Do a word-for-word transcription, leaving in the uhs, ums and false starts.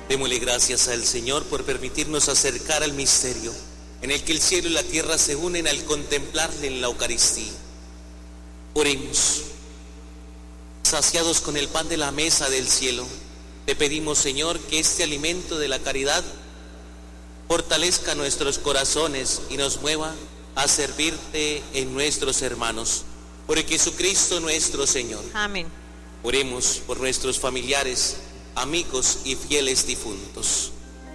Démosle gracias al Señor por permitirnos acercar al misterio en el que el cielo y la tierra se unen al contemplarle en la Eucaristía. Oremos. Saciados con el pan de la mesa del cielo, te pedimos, Señor, que este alimento de la caridad fortalezca nuestros corazones y nos mueva a servirte en nuestros hermanos. Por Jesucristo nuestro Señor. Amén. Oremos por nuestros familiares, amigos y fieles difuntos.